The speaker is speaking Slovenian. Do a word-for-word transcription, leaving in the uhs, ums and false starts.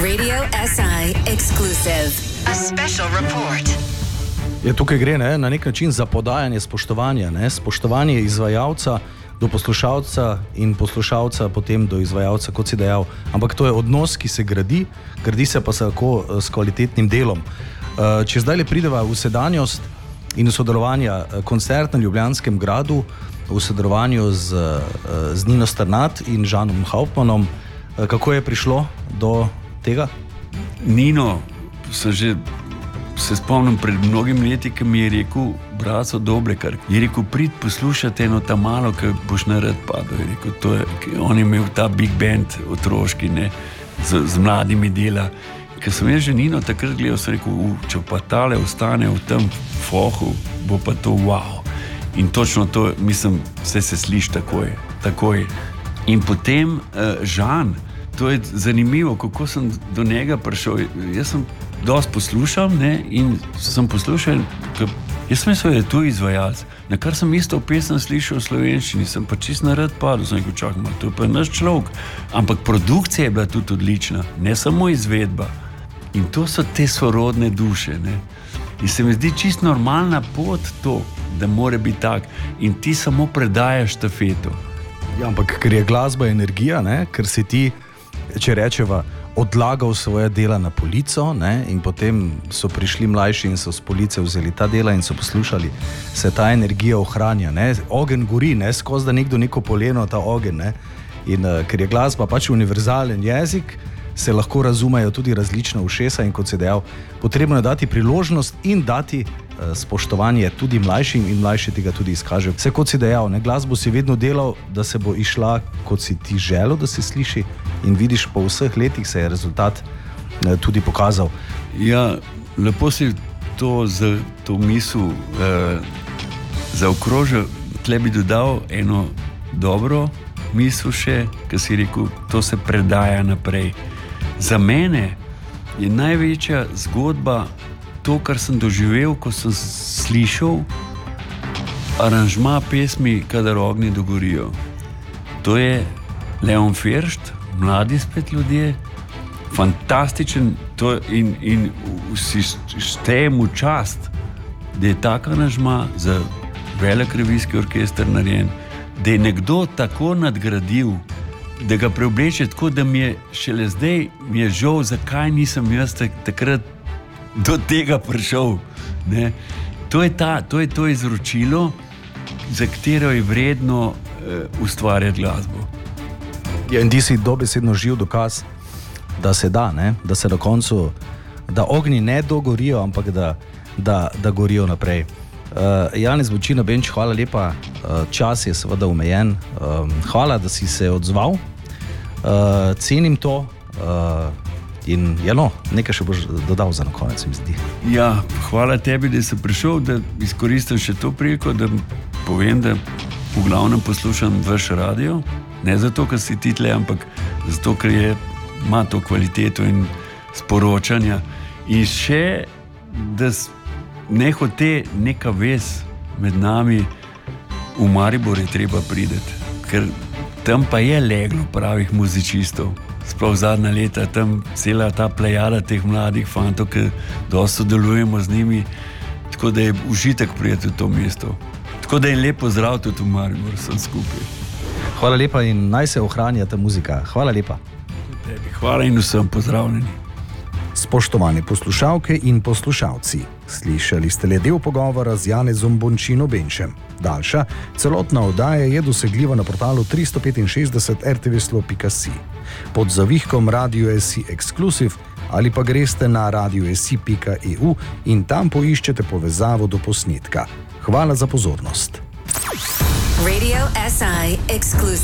Radio S I exclusive. A special report. Je tukaj gre ne, na nek način za podajanje spoštovanja, ne, spoštovanje izvajalca do poslušalca in poslušalca potem do izvajalca, kot si dejal. Ampak to je odnos, ki se gradi, gradi se pa se lahko s kvalitetnim delom. Če zdaj le prideva v sedanjost in v sodelovanja koncert na Ljubljanskem gradu, v sodelovanju z, z Nino Strnad in Žanom Hauptmannom, kako je prišlo do tega? Nino, sem že se spomnim pred mnogim leti, ki mi je rekel, braco Doblekar, je rekel, prid poslušati eno ta malo, ki boš nared padel. Je rekel, to je, on je imel ta big band otroški, ne, z, z mladimi dela. Ker sem jaz že Nino takrat gledal, sem rekel, če pa tale ostane v tem fohu, bo pa to wow. In točno to, mislim, vse se sliši takoj, takoj. In potem uh, Žan, to je zanimivo, kako sem do njega prišel. Jaz sem dosti poslušal, ne, in sem poslušal, jaz sem mislil, da je to izvajalec. Na kar sem isto pesem slišal v slovenščini, sem pa čist nared padel, sem rekel, čakaj malo, to je pa naš človek. Ampak produkcija je bila tudi odlična, ne samo izvedba. In to so te sorodne duše, ne. In se mi zdi čist normalna pot to, da mora biti tak. In ti samo predajaš štafeto. Ja, ampak ker je glasba energija, ne, ker si ti, če rečeva, odlagal svoje dela na polico, ne, in potem so prišli mlajši in so s police vzeli ta dela in so poslušali, se ta energija ohranja, ne. Ogen gori, ne, skozi da nekdo neko poleno ta ogen, ne. In uh, ker je glasba pač univerzalen jezik, se lahko razumejo tudi različna ušesa in kot se dejal, potrebno je dati priložnost in dati uh, spoštovanje tudi mlajšim in mlajši tega tudi izkažejo. Vse kot si dejal, ne, glasbo si vedno delal, da se bo išla, kot si ti želel, da se sliši in vidiš, po vseh letih se je rezultat uh, tudi pokazal. Ja, lepo si to za to misel uh, zaokrožil. Tle bi dodal eno dobro misel še, ki si rekel, to se predaja naprej. Za mene je največja zgodba to, kar sem doživel, ko sem slišal aranžma pesmi Kadar ognji dogorijo. To je Leon First, mladi spet ljudje, fantastičen to in, in si štejem v čast, da je tak aranžma za velik revijski orkester narejen, da je nekdo tako nadgradil, da ga preobleče tako, da mi je šele zdaj mi je žal, zakaj nisem jaz takrat do tega prišel. Ne? To je ta, to je to izročilo, za katero je vredno uh, ustvarjati glasbo. Ja, in ti si dobesedno živ dokaz, da se da, ne? Da se na koncu, da ognji ne dogorijo, ampak da, da, da gorijo naprej. Uh, Janez Bučina Benč, hvala lepa, uh, čas je seveda omejen, uh, hvala, da si se odzval, uh, cenim to uh, in ja, no, nekaj še boš dodal za na konec, mi zdi. Ja, hvala tebi, da si prišel, da izkoristim še to priliko, da povem, da v glavnem poslušam vaš radio, ne zato, ker si ti tle, ampak zato, ker je, ima to kvaliteto in sporočanja in še, da ne hote neka vez med nami v Maribor je treba prideti, ker tam pa je leglo pravih muzičistov, sploh zadnja leta, tam cela ta plejada teh mladih fantov, ki dosti sodelujemo z njimi, tako da je užitek prijeti v to mesto. Tako da je lepo zdrav tudi v Maribor, sem skupaj. Hvala lepa in naj se ohranja ta muzika. Hvala lepa. Hvala in vsem pozdravljeni. Spoštovane poslušalke in poslušalci, slišali ste le del pogovora z Janezom Bončino Benčem. Daljša, celotna oddaja je dosegljiva na portalu tristo petinšestdeset r t v slo pika si. Pod zavihkom Radio S I Exclusive ali pa greste na radio s i pika e u in tam poiščete povezavo do posnetka. Hvala za pozornost. Radio S I Exclusive.